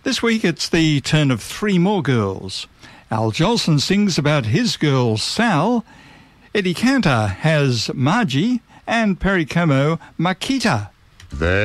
This week it's the turn of three more girls. Al Jolson sings about his girl Sal, Eddie Cantor has Margie, and Perry Como Makita.